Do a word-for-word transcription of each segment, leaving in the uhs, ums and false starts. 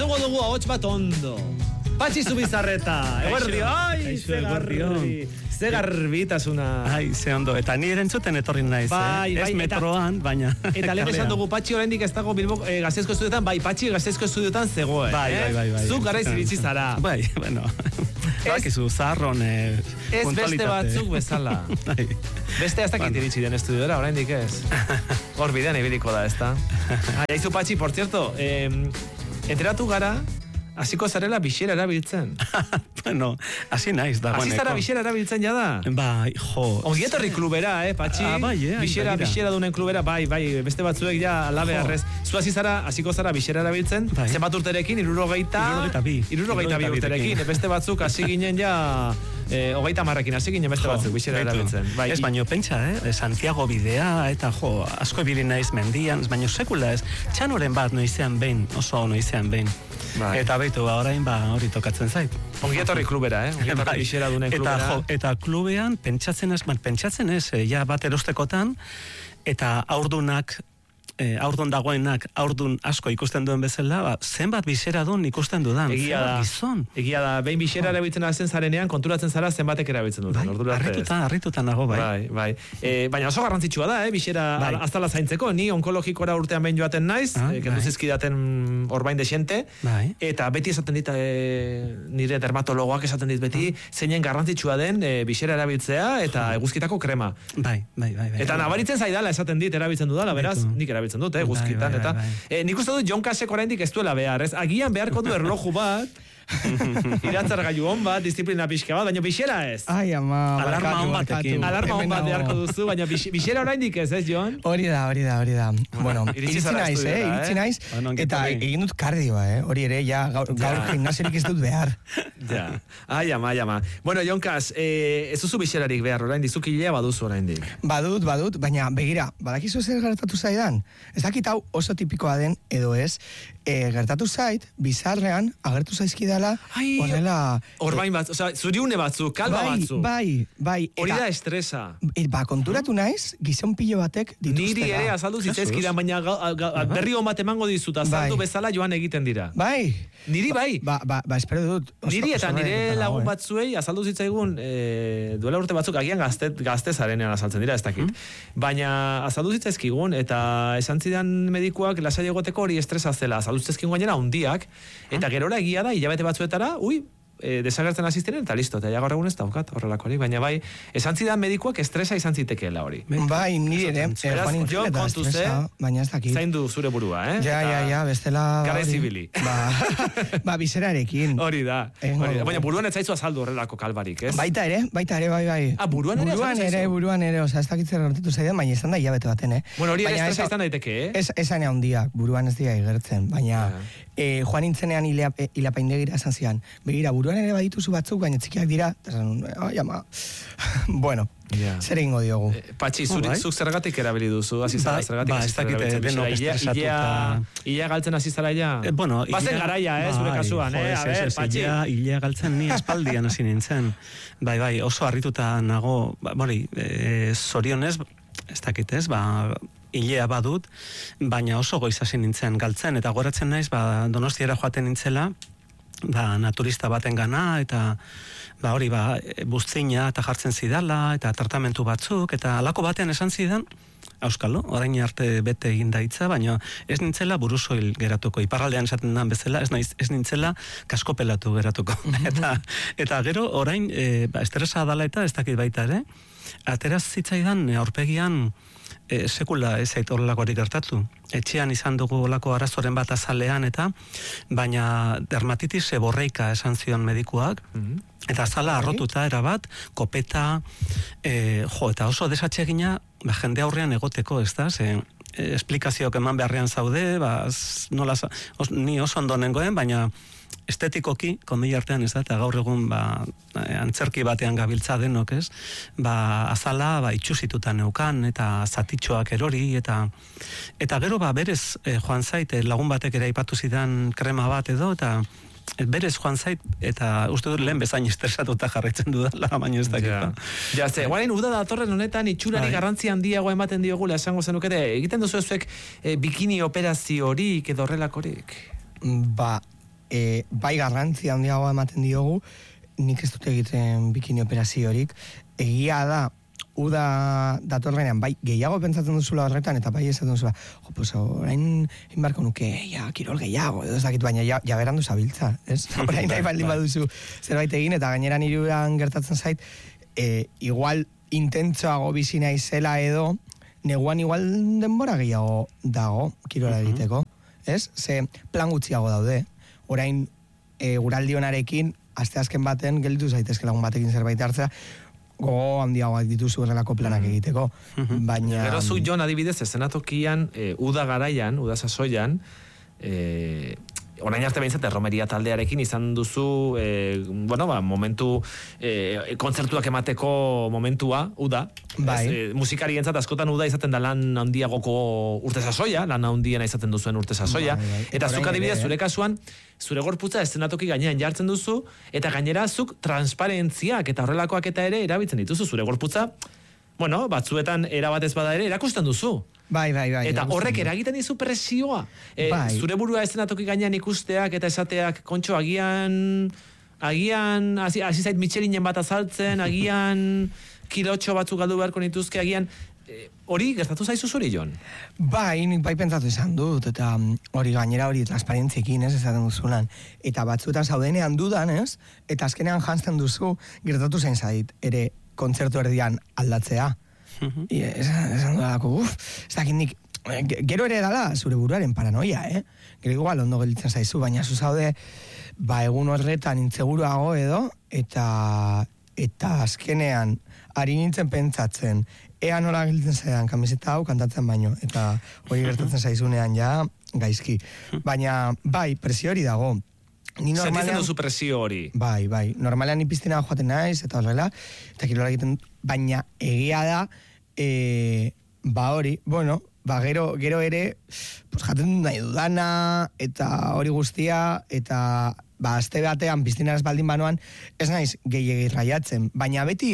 entzungo dugu ahots bat ondo. Patxi Zubizarreta. Eguerdi, ai, ze garbi. Ze garbitasuna. Ai, ze ondo. Eta ni erentzuten etorri naiz, bai, eh? Ez bai, metroan, eta, baina... Eta lehen esan dugu, Patxi oraindik ez dago Bilbo eh, Gasteizko estudioetan, bai, Patxi Gasteizko estudiotan zegoen. Bai, eh? bai, bai, bai. Zuk garaiz iritsi zara. Bai, bueno... Bakizu, zaharron eh, ez puntualitate. beste batzuk bezala. Bai. Beste hasta bueno. Iritsi den estudiora, oraindik ez. Hor bidean ibiliko da, ezta? Ai, aizu Patxi, por cierto, eh, enteratu gara, hasiko zarela bixera erabiltzen. Bueno, hasi naiz dagoeneko. Hasi zara bixera erabiltzen jada? Bai, jo. Ongi etorri klubera, eh, Patxi? Ah, bai, eh? Bixera, bixera dunen klubera, bai, bai, beste batzuek ja alabe arrez. Zu hasi zara, hasiko zara bixera erabiltzen, bai. Zenbat urterekin, irurogeita... Irurogeita bi. Irurogeita bi urterekin. Beste batzuk hasi ginen ja... Eh, hogeita marrekin hasi ginen beste batzuk bixera erabiltzen. Bai, ez baino pentsa, eh? Santiago bidea, eta jo, asko ibili naiz mendian, baino sekula ez. Txanoren bat noizean behin, oso noizean behin. Bai. Eta beitu, ba, orain ba, hori tokatzen zait. Ongi etorri klubera, eh? Ongi etorri bixera dunen klubera. Eta, jo, eta klubean, pentsatzen ez, pentsatzen ez, eh, ja bat erostekotan, eta aurdunak, eh, aurdun dagoenak, aurdun asko ikusten duen bezala, ba, zenbat bixera duen ikusten dudan. Egia da, gizon. Egia da, behin bixera erabiltzen hazen zarenean, konturatzen zara zenbatek erabiltzen duten. Bai, harrituta, harrituta nago, bai. Bai, bai. E, baina oso garrantzitsua da, eh, bixera bai. Aztala zaintzeko, ni onkologikora urtean behin joaten naiz, ah, eh, kendu zizkidaten orbain desiente, bai. Eta beti esaten dit, eh, nire dermatologoak esaten dit beti, ah. Zeinen garrantzitsua den eh, bixera erabiltzea, eta ah. eguzkitako krema. Bai, bai, bai. bai eta bai. Nabaritzen zaidala esaten dit, erabiltzen dudala, beraz, nik erabiltzen dut, eh, eguzkitan, bai, bai, bai, bai. Eta eh, nik uste dut Jon Kasek oraindik ez duela behar, ez? Agian beharko du erloju bat, iratzargailu on bat, disiplina pixka bat, baina bixera ez. Ai, ama, alarma on batekin. Alarma on bat beharko duzu, baina bixera oraindik ez, ez, Jon? Hori da, hori da, hori da. Bueno, iritsi naiz, eh, iritsi naiz, eta egin dut kardioa, eh, hori ere, ja, gaur gimnasiarik ez dut behar. Ja, ai, ama, ai, ama. Bueno, Jon Kas, ez duzu bixerarik behar, oraindik, zuk hilea baduzu oraindik. Badut, badut, baina begira, badakizu zer gertatu zaidan? Ez dakit hau oso tipikoa den, edo ez, gertatu zait, bizarrean, agertu zaizkidala, horrela... Orbain bat, oza, zuriune batzu, kalba batzu. Bai, bai, bai. Hori da estresa. Ba, konturatu naiz, gizon pilo batek dituztela. Niri ere azaldu zitzaizkidan, baina berri hon bat emango dizut, azaldu bezala joan egiten dira. Bai. Niri bai. Ba, ba, ba espero dut. Niri eta nire lagun batzuei azaldu zitzaigun, duela urte batzuk, agian gazte zarenean azaltzen dira, ez dakit. Baina azaldu zitzaizkigun, eta esan zidan medikuak lasai egoteko hori estresa zela. Azaldu zitzaizkigun gainera hundiak, eta gerora egia da, hilabete batzuetara, ui, e, desagertzen asistenen, eta listo, eta ja gaur egun ez daukat horrelakorik, baina bai, esan zidan medikuak estresa izan zitekeela hori. Bai, nire ere, Beraz, jo kontu ze, baina ez dakit. zaindu zure burua, eh? Ja, ja, ja, bestela... Gara zibili. Ba, ba bizerarekin. Hori da, hori da. Baina buruan ez zaizu azaldu horrelako kalbarik, ez? Baita ere, baita ere, bai, bai. Ah, buruan ere? Buruan ere, buruan ere, oza, ez dakit zer gertatu zaidan, baina izan da hilabete baten, eh? Bueno, hori ere estresa izan daiteke, eh? Ez, esan handiak, buruan ez dira igertzen, baina... Eh, joan nintzenean hilapaindegira esan zian, begira, buruan ere badituzu batzuk, baina txikiak dira, eta esan, ai, ama, bueno, yeah. Zer egingo diogu. Eh, Patxi, zuk oh, zergatik erabili duzu, hasi zara, zergatik ba, ez dakite, denok estresatuta. Ilea galtzen hasi zara ja? Eh, bueno, bazen garaia, eh, zure kasuan, eh, a ver, Patxi. Ilea galtzen ni espaldian hasi nintzen, bai, bai, oso harrituta nago, bori, eh, zorionez, ez dakit ez, ba... Ilea badut, baina oso goiz hasi nintzen galtzen, eta goratzen naiz, ba, Donostiara joaten nintzela, ba, naturista baten gana, eta ba, hori, ba, buztzina eta jartzen zidala, eta tratamentu batzuk, eta alako batean esan zidan, auskalo, orain arte bete egin daitza, baina ez nintzela burusoil geratuko, iparraldean esaten dan bezala, ez, naiz, ez nintzela kaskopelatu geratuko. eta, eta gero, orain, e, ba, estresa dala eta ez dakit baita ere, ateraz zitzaidan, aurpegian, E, sekula ez zait horrelakorik gertatu. Etxean izan dugu olako arazoren bat azalean eta, baina dermatitis seborreika esan zion medikuak, mm-hmm. eta azala arrotuta erabat, kopeta, e, jo, eta oso desatsegina, ba, jende aurrean egoteko, ez da, ze, e, esplikazioak eman beharrean zaude, ba, nola, os, ni oso ondo nengoen, baina estetikoki, komila artean ez da, eta gaur egun ba, antzerki batean gabiltza denok, ez? Ba, azala ba, itxusituta neukan, eta zatitxoak erori, eta eta gero ba, berez eh, joan zait, lagun batek ere aipatu zidan krema bat edo, eta berez joan zait, eta uste dut lehen bezain estresatuta jarraitzen dudala, baina ez dakit. Ja, ja ze, guain uda datorren honetan itxurari bai. Garrantzi handiago ematen diogula esango zenukete, egiten duzu ezuek e, bikini operazio horik edo horrelakorik? Ba, e, bai garrantzia handiagoa ematen diogu, nik ez dut egiten bikini operaziorik, egia da, uda datorrenean, bai, gehiago pentsatzen duzula horretan, eta bai esaten duzula, jo, pues, orain inbarko nuke, ja, kirol gehiago, edo ez dakit, baina ja, ja berandu zabiltza, ez? Orain nahi baldin baduzu zerbait egin, eta gainera niruan gertatzen zait, e, igual intentsoago bizi naizela edo, neguan igual denbora gehiago dago, kirola egiteko, ez? Ze plan gutxiago daude, orain e, guraldi honarekin, asteazken baten gelditu zaitezke lagun batekin zerbait hartzea, gogo handiagoak dituzu horrelako planak egiteko, baina... Gero zu, Jon, adibidez, eszenatokian, e, uda garaian, uda sasoian, e, orain arte behintzat, erromeria taldearekin izan duzu, e, bueno, ba, momentu, e, kontzertuak emateko momentua, uda. Bai. Ez, e, musikarientzat askotan uda izaten da lan handiagoko urte sasoia, lan handiena izaten duzuen urte sasoia. Bai, bai. Eta zuk adibidez, zure kasuan, zure gorputza eszenatoki gainean jartzen duzu, eta gainera zuk transparentziak eta horrelakoak eta ere erabiltzen dituzu zure gorputza, bueno, batzuetan erabatez bada ere erakusten duzu. Bai, bai, bai. Eta horrek eragiten dizu presioa. E, bai. Zure burua eszenatoki gainean ikusteak eta esateak, kontxo, agian, agian, hasi zait Michelinen bat azaltzen, agian kilotxo batzuk galdu beharko nituzke, agian, hori e, gertatu zaizu zuri, Jon? Bai, nik bai pentsatu izan dut, eta hori gainera hori transparentziekin, ez, esaten duzulan. Eta batzuetan zaudenean dudan, ez, eta azkenean jantzen duzu, gertatu zain zait, ere kontzertu erdian aldatzea. Uh-huh. I, esan, esan dudalako, uf, ez dakit nik, gero ere dala zure buruaren paranoia, eh? Gero igual ondo gelditzen zaizu, baina zu zaude, ba egun horretan intseguruago edo, eta eta azkenean ari nintzen pentsatzen, ea nola gelditzen zaidan kamiseta hau kantatzen baino, eta hori gertatzen zaizunean ja gaizki. Baina, bai, presio hori dago. Ni normalean... Sentitzen duzu presio hori. Bai, bai. Normalean ni piztina joaten naiz, eta horrela, eta kirola egiten, baina egia da, e, ba hori, bueno, ba gero, gero ere, pues jaten nahi dudana, eta hori guztia, eta ba aste batean piztinaraz baldin banoan, ez naiz gehiegi raiatzen, baina beti,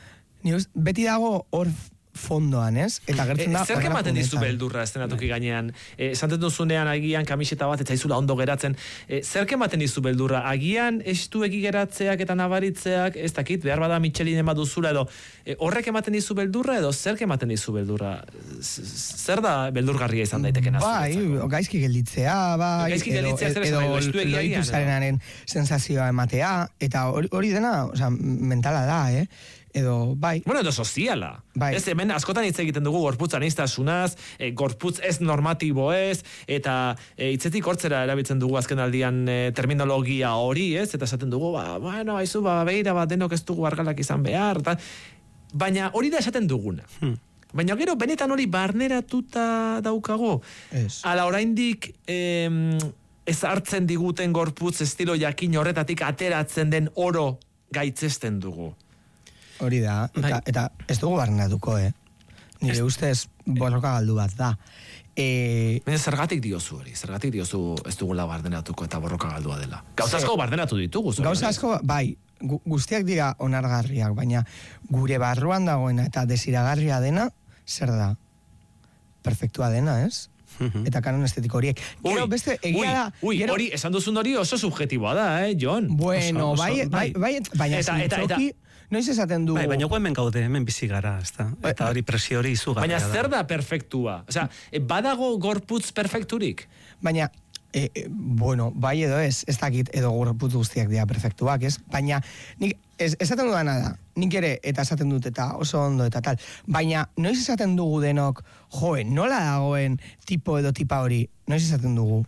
beti dago hor fondoan, ez? Eta gertzen da... E, Zerke ematen dizu beldurra eszenatoki gainean? E, Zanten duzunean agian kamiseta bat, eta izula ondo geratzen. E, Zerke ematen dizu beldurra? Agian estueki geratzeak eta nabaritzeak, ez dakit, behar bada Michelinen bat duzula, edo e, horrek ematen dizu beldurra, edo zerke ematen dizu beldurra? Zer da beldurgarria izan daiteken? Bai, gaizki gelditzea, bai, gaizki gelditzea, edo, edo, edo loitu zarenaren sensazioa ematea, eta hori, hori dena, oza, mentala da, eh? Edo, bai. Bueno, edo soziala. Bai. Ez, hemen askotan hitz egiten dugu gorputz aniztasunaz, e, gorputz ez normatibo ez, eta e, hitzetik hortzera erabiltzen dugu azken aldian e, terminologia hori, ez? Eta esaten dugu, ba, bueno, haizu, ba, beira, ba, denok ez dugu argalak izan behar, eta... Baina hori da esaten duguna. Hmm. Baina gero, benetan hori barneratuta daukago. Ez. Ala, oraindik... Em, ez hartzen diguten gorputz estilo jakin horretatik ateratzen den oro gaitzesten dugu. Hori da, eta, eta ez dugu barneratuko, eh? Nire ez... ustez borroka galdu bat da. E... Zergatik diozu hori, zergatik diozu ez dugula barneratuko eta borroka galdua dela. Gauza asko barneratu ditugu. Gauza asko, bai, gu, guztiak dira onargarriak, baina gure barruan dagoena eta desiragarria dena, zer da? Perfektua dena, ez? Eta kanon estetiko horiek. Gero, beste, egia da... Ui, gero... hori, esan duzun hori oso subjetiboa da, eh, Jon? Bueno, oso, bai, oso, bai, bai, bai, baina eta, eta, zintzoki, noiz esaten du... Bai, baina hemen gaude, hemen bizi gara, ezta? Eta hori presio hori izugarria da. Baina zer da perfektua? Osea, badago gorputz perfekturik? Baina, e, e, bueno, bai edo ez, ez dakit edo gorputz guztiak dira perfektuak, ez? Baina, nik, ez, esaten dudana da, nik ere, eta esaten dut, eta oso ondo, eta tal. Baina, noiz esaten dugu denok, joe, nola dagoen tipo edo tipa hori, noiz esaten dugu?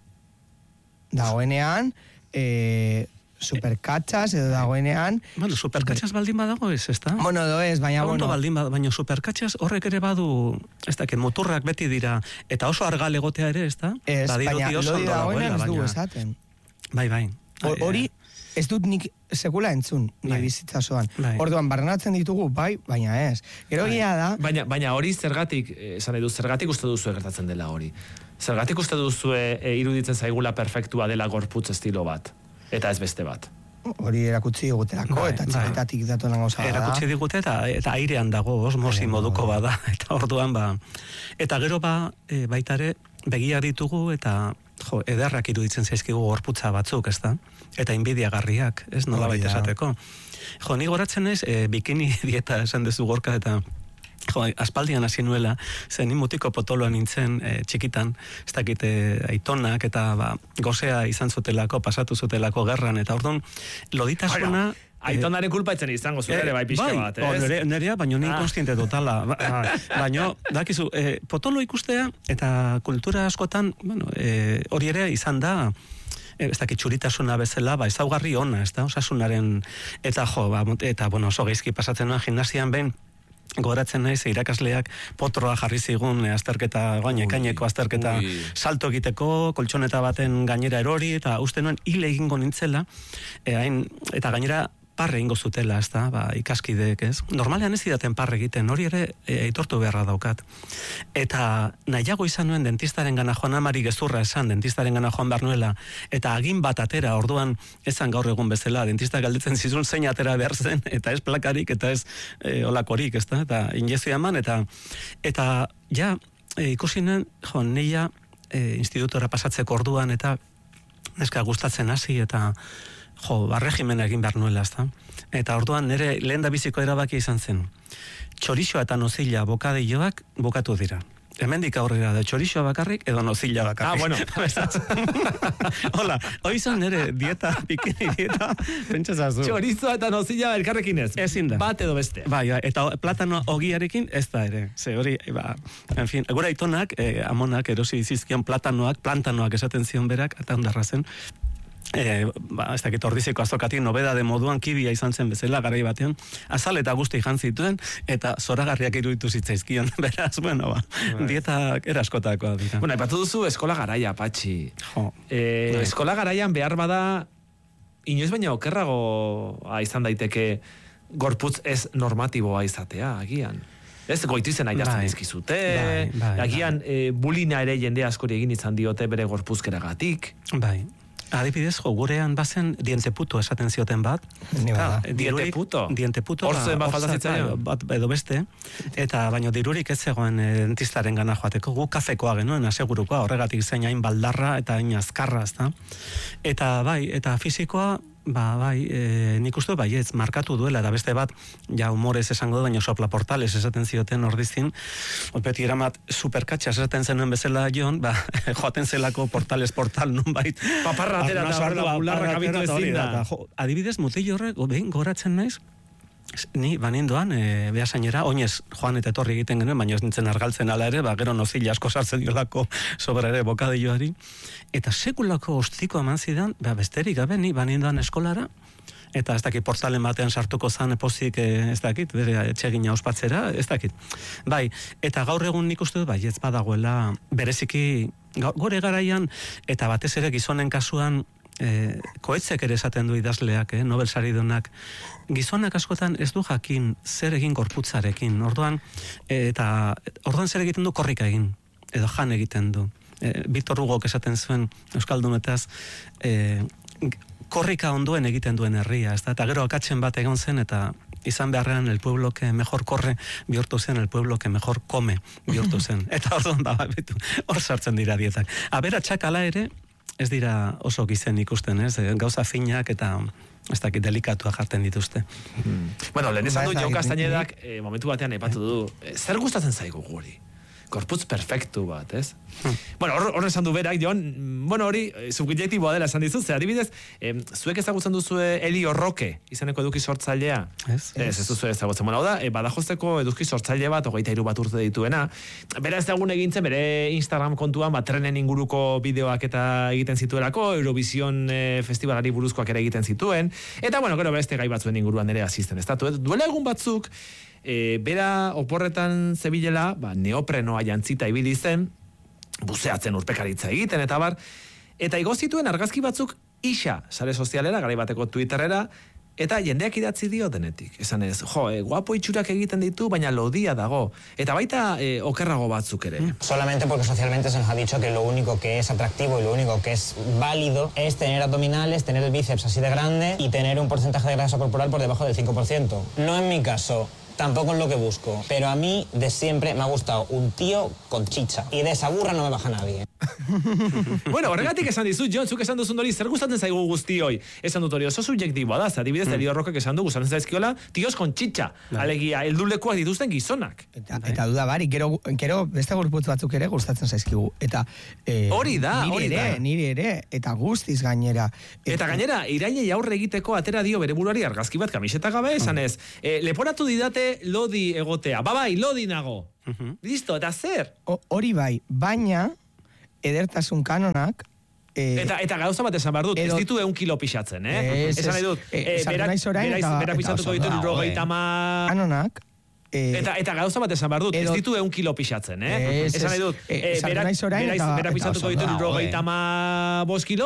Dagoenean, eh... superkatxas edo dagoenean... Bueno, superkatxas baldin badago ez, ez da? Bueno, edo ez, baina... Bueno, bueno. baldin badago, baina superkatxas horrek ere badu, ez da, muturrak beti dira, eta oso argal egotea ere, ez da? Ez, baina lodi dagoenean ez dugu esaten. Bai, bai. Hori, ez dut nik sekula entzun, nire bai. Bizitzasoan. Bai. Orduan, barrenatzen ditugu, bai, baina ez. Gero bai. Gira da... Baina, baina hori zergatik, esan edu, zergatik uste duzu gertatzen dela hori. Zergatik uste duzu e, iruditzen zaigula perfektua dela gorputz estilo bat. Eta ez beste bat. Hori erakutsi digutelako, bai, eta txiketatik bai. Datuenan gauza da. Erakutsi digute eta, eta airean dago, osmosi moduko bada. Eta orduan ba... Eta gero ba, e, baitare, begiak ditugu eta jo, ederrak iruditzen zaizkigu gorputza batzuk, ez da? Eta inbidiagarriak, ez nola baita esateko. Jo, ni goratzen ez, e, bikini dieta esan dezu Gorka, eta jo, aspaldian hasi nuela, zen ni mutiko potoloan nintzen e, txikitan, ez dakite aitonak, eta ba, gozea izan zutelako, pasatu zutelako gerran, eta orduan, loditasuna... Aitonaren kulpa etzen izango zure ere bai pixka bat, ez? Nere, nerea, baina ni inkonstiente totala. Baina, dakizu, e, potolo ikustea, eta kultura askotan, bueno, e, hori ere izan da, ez dakit txuritasuna bezala, ba, ezaugarri ona, ez da, osasunaren, eta jo, ba, eta, bueno, oso geizki pasatzen nuen gimnasian behin, goratzen naiz, irakasleak potroa jarri zigun, azterketa, gaine, kaineko azterketa ui. Salto egiteko, koltsoneta baten gainera erori, eta uste nuen hile egingo nintzela, e, hain, eta gainera, parre ingo zutela, ez da, ba, ikaskideek, ez? Normalean ez idaten parre egiten, hori ere e, aitortu beharra daukat. Eta nahiago izan nuen dentistaren gana joan, amari gezurra esan, dentistaren gana joan behar nuela, eta agin bat atera, orduan ezan gaur egun bezala, dentista galdetzen zizun zein atera behar zen, eta ez plakarik, eta ez e, olakorik, ez da, eta injezio eman, eta, eta ja, e, ikusinen, jo, neia e, institutora pasatzeko orduan, eta neska gustatzen hasi, eta jo, barregimena egin behar nuela, ezta? Eta orduan nire lehen da biziko erabaki izan zen. Txorixoa eta nozilla bokadilloak bukatu dira. Hemendik aurrera da txorixoa bakarrik edo nozilla bakarrik. Ah, bueno. Hola, hoi izan nire dieta, bikini dieta, pentsazazu. Txorizoa eta nozilla elkarrekin ez. Ezin da. Bat edo beste. Bai, eta platano ogiarekin ez da ere. Ze hori, ba, en fin, gura aitonak, eh, amonak erosi zizkion platanoak, plantanoak esaten zion berak, eta ondarra zen. E, ba, ez dakit ordizeko azokatik nobeda de moduan kibia izan zen bezala garai batean, azal eta guzti jan zituen, eta zoragarriak iruditu zitzaizkion, beraz, bueno, ba, dietak eraskotakoa dira. Bueno, epatu duzu eskola garaia, Patxi. Jo. E, eskola garaian behar bada, inoiz baina okerrago izan daiteke gorputz ez normatiboa izatea, agian. Ez, goitu izen airazten izkizute, bai, bai, agian bai. E, bulina ere jende askori egin izan diote bere gorpuzkeragatik. Bai. Adibidez, jo, gurean bazen dienteputo esaten zioten bat. Ah, dienteputo? Dienteputo. Orzoen bat falta zitzaio? Bat edo beste. Eta baino dirurik ez zegoen e, dentistaren gana joateko. Gu kafekoa genuen, asegurukoa, horregatik zein hain baldarra eta hain azkarra, ez da. Eta bai, eta fisikoa, ba, bai, e, nik uste bai ez, markatu duela, eta beste bat, ja humorez esango du, baina sopla portales esaten zioten ordizin, beti eramat superkatxas esaten zenuen bezala Jon, ba, joaten zelako portales portal nun bait. Paparra atera eta horrela bularrak abitu ezin da. Adibidez, mutei horrek, behin goratzen naiz, ni banindoan, e, behasainera, oinez joan eta etorri egiten genuen, baina ez nintzen argaltzen ala ere, ba, gero nozila asko sartzen diolako sobra ere bokadilloari, eta sekulako ostiko eman zidan, ba, besterik gabe, ni banindoan eskolara, eta ez dakit portalen batean sartuko zan epozik, ez dakit, bere etxegina ospatzera, ez dakit. Bai, eta gaur egun nik uste dut, bai, ez badagoela bereziki, gore garaian, eta batez ere gizonen kasuan, E, koetzek ere esaten du idazleak, eh, Nobel saridunak, gizonak askotan ez du jakin zer egin gorputzarekin, orduan, e, eta orduan zer egiten du korrika egin, edo jan egiten du. E, Victor Hugok esaten zuen euskaldunetaz, e, korrika ondoen egiten duen herria, ez da, eta gero akatzen bat egon zen, eta izan beharrean el pueblo que mejor corre bihurtu zen, el pueblo que mejor come bihurtu zen. Eta orduan, ba, betu, hor sartzen dira dietak. Aberatsak ala ere, ez dira oso gizen ikusten, ez? Gauza finak eta ez dakit delikatuak jartzen dituzte. Hmm. Bueno, lehen esan du, Jon Kastainedak eh, momentu batean aipatu du, eh, zer gustatzen zaigu guri? Gorputz perfektu bat, ez? Hmm. Bueno, hor, hor esan du berak, Jon, bueno, hori, subjektiboa dela esan dizu, ze adibidez, eh, zuek ezagutzen duzue Eli Orroke, izeneko eduki sortzailea? Ez, ez, ez duzu ezagutzen. Bueno, hau da, eh, Badajosteko eduki sortzaile bat, hogeita hiru bat urte dituena, bera ez dagun egintzen, bere Instagram kontuan, bat trenen inguruko bideoak eta egiten zituelako, Eurovision eh, festivalari buruzkoak ere egiten zituen, eta bueno, gero beste gai batzuen inguruan ere asisten, ez da, duela egun batzuk, E, bera oporretan zebilela, ba, neoprenoa jantzita ibili zen, buzeatzen urpekaritza egiten, eta bar, eta igo zituen argazki batzuk isa sare sozialera, garai bateko Twitterera, eta jendeak idatzi dio denetik. Esan ez, jo, e, guapo itxurak egiten ditu, baina lodia dago. Eta baita e, okerrago batzuk ere. Solamente porque socialmente se nos ha dicho que lo único que es atractivo y lo único que es válido es tener abdominales, tener el bíceps así de grande y tener un porcentaje de grasa corporal por debajo del cinco por ciento. No en mi caso. Tampoco es lo que busco, pero a mí de siempre me ha gustado un tío con chicha y de esa burra no me baja nadie. Bueno, horregatik esan dizut, Jon, zuk esan duzun hori, zer gustatzen zaigu guztioi? Esan dut hori, oso subjektiboa da, adibidez, mm. Elio Rokek esan du, gustatzen zaizkiola, tios con chicha, alegia, heldulekuak dituzten gizonak. Eta, eta duda bari, gero, gero beste gorputz batzuk ere gustatzen zaizkigu. Eta eh, hori da, niri hori ere, da. Niri ere, eta guztiz gainera. Eta, eta gainera, irainei aurre egiteko atera dio bere buruari argazki bat kamiseta gabe, esan ez, eh, leporatu didate lodi egotea, babai, lodi nago. Uh-huh. Listo, eta zer? Hori bai, baina edertasun kanonak eh, eta, eta gauza bat esan behar dut, edo, ez ditu eun kilo pixatzen, eh? Ez, esan nahi dut, eh, eh, berak, orain, berak, berak pixatuko ditu rogeita ma... Kanonak, Eh, eta, eta gauza bat esan behar dut, edo, ez ditu eun kilo pixatzen, eh? Ez, esan nahi dut, eh, berak, orain, berak, berak pixatuko ditu rogeita ma bost kilo,